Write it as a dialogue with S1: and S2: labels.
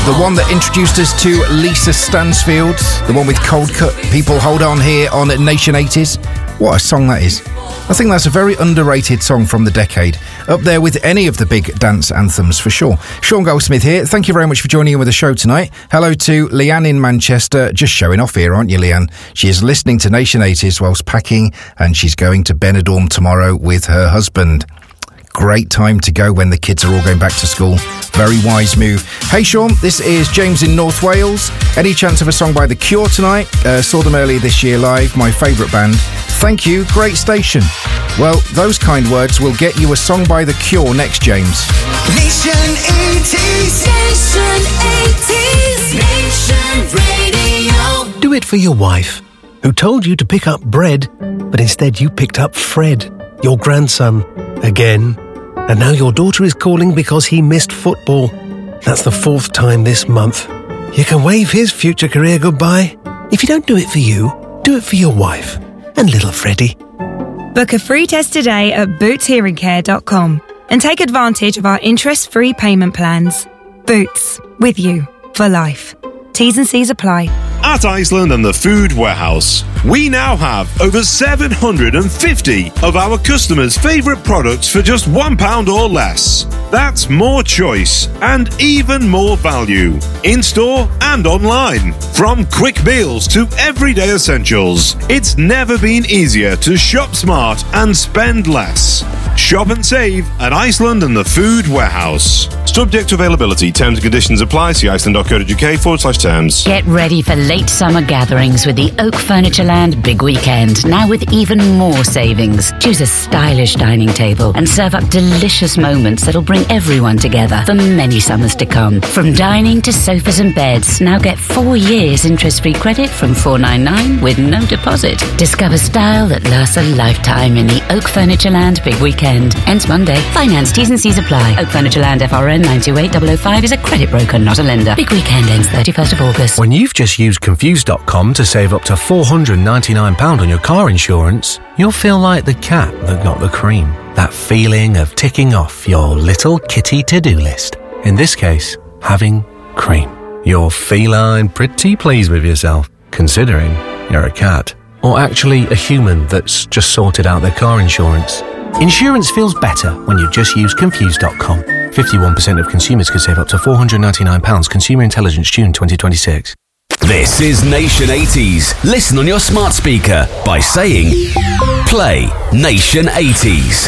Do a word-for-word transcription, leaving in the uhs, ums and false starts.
S1: The one that introduced us to Lisa Stansfield, the one with Cold Cut, People Hold On here on Nation eighties. What a song that is. I think that's a very underrated song from the decade. Up there with any of the big dance anthems for sure. Sean Goldsmith here. Thank you very much for joining in with the show tonight. Hello to Leanne in Manchester. Just showing off here, aren't you, Leanne? She is listening to Nation eighties whilst packing, and she's going to Benidorm tomorrow with her husband. Great time to go when the kids are all going back to school. Very wise move. Hey Sean, this is James in North Wales. Any chance of a song by The Cure tonight? Uh, saw them earlier this year live, my favourite band. Thank you, great station. Well, those kind words will get you a song by The Cure next, James.
S2: Nation eighties. Nation eighties. Nation Radio.
S3: Do it for your wife, who told you to pick up bread, but instead you picked up Fred, your grandson, again. And now your daughter is calling because he missed football. That's the fourth time this month. You can wave his future career goodbye. If you don't do it for you, do it for your wife and little Freddie.
S4: Book a free test today at boots hearing care dot com and take advantage of our interest-free payment plans. Boots, with you for life. T's and C's apply.
S5: At Iceland and the Food Warehouse, we now have over seven hundred fifty of our customers' favourite products for just one pound or less. That's more choice and even more value, in-store and online. From quick meals to everyday essentials, it's never been easier to shop smart and spend less. Shop and save at Iceland and the Food Warehouse. Subject to availability, terms and conditions apply. See iceland.co.uk forward slash terms.
S6: Get ready for late summer gatherings with the Oak Furnitureland Big Weekend, now with even more savings. Choose a stylish dining table and serve up delicious moments that'll bring everyone together for many summers to come. From dining to sofas and beds, now get four years interest-free credit from four ninety-nine with no deposit. Discover style that lasts a lifetime in the Oak Furnitureland Big Weekend. Ends Monday. Finance, T's and C's apply. Oak Furnitureland F R N nine two eight zero zero five is a credit broker, not a lender. Big Weekend ends thirty-first of August.
S3: When you've just used Confused dot com to save up to four hundred ninety-nine pounds on your car insurance, you'll feel like the cat that got the cream. That feeling of ticking off your little kitty to-do list. In this case, having cream. You're feline pretty pleased with yourself, considering you're a cat. Or actually a human that's just sorted out their car insurance. Insurance feels better when you just use Confused dot com. fifty-one percent of consumers could save up to four hundred ninety-nine pounds. Consumer Intelligence, June twenty twenty-six.
S7: This is Nation eighties. Listen on your smart speaker by saying, play Nation eighties.